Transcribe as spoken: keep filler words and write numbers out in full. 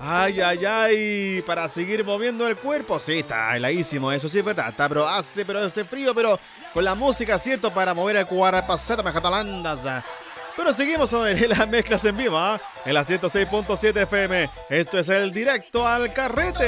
Ay, ay, ay, para seguir moviendo el cuerpo. Sí, está heladísimo, eso sí es verdad. Está, pero hace, pero hace frío, pero con la música, ¿cierto? Para mover el cuarpaceta mejatalandas. Pero seguimos en las mezclas en vivo, ¿eh? En la ciento seis punto siete F M. Esto es el directo al carrete.